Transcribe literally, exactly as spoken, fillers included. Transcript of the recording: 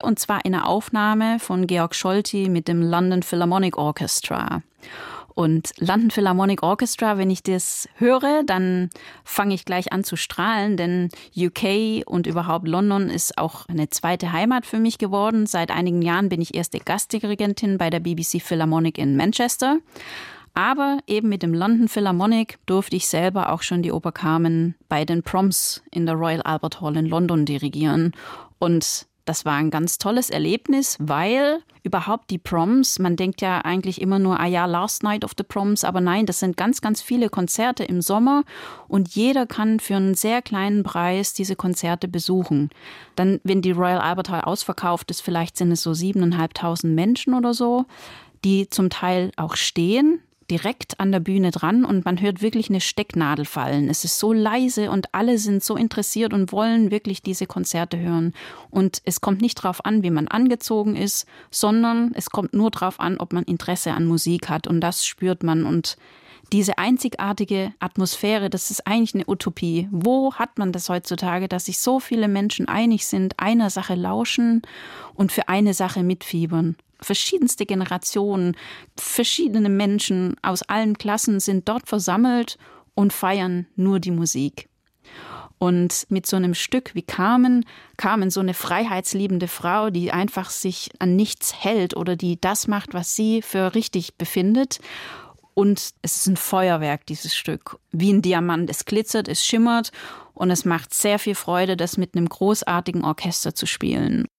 und zwar eine Aufnahme von Georg Scholti mit dem London Philharmonic Orchestra. Und London Philharmonic Orchestra, wenn ich das höre, dann fange ich gleich an zu strahlen, denn U K und überhaupt London ist auch eine zweite Heimat für mich geworden. Seit einigen Jahren bin ich erste Gastdirigentin bei der B B C Philharmonic in Manchester. Aber eben mit dem London Philharmonic durfte ich selber auch schon die Oper Carmen bei den Proms in der Royal Albert Hall in London dirigieren. Und das war ein ganz tolles Erlebnis, weil überhaupt die Proms, man denkt ja eigentlich immer nur, ah ja, Last Night of the Proms, aber nein, das sind ganz, ganz viele Konzerte im Sommer und jeder kann für einen sehr kleinen Preis diese Konzerte besuchen. Dann, wenn die Royal Albert Hall ausverkauft ist, vielleicht sind es so siebeneinhalbtausend Menschen oder so, die zum Teil auch stehen, direkt an der Bühne dran und man hört wirklich eine Stecknadel fallen. Es ist so leise und alle sind so interessiert und wollen wirklich diese Konzerte hören. Und es kommt nicht darauf an, wie man angezogen ist, sondern es kommt nur darauf an, ob man Interesse an Musik hat und das spürt man. Und diese einzigartige Atmosphäre, das ist eigentlich eine Utopie. Wo hat man das heutzutage, dass sich so viele Menschen einig sind, einer Sache lauschen und für eine Sache mitfiebern? Verschiedenste Generationen, verschiedene Menschen aus allen Klassen sind dort versammelt und feiern nur die Musik. Und mit so einem Stück wie Carmen, Carmen, so eine freiheitsliebende Frau, die einfach sich an nichts hält oder die das macht, was sie für richtig befindet. Und es ist ein Feuerwerk, dieses Stück, wie ein Diamant. Es glitzert, es schimmert und es macht sehr viel Freude, das mit einem großartigen Orchester zu spielen.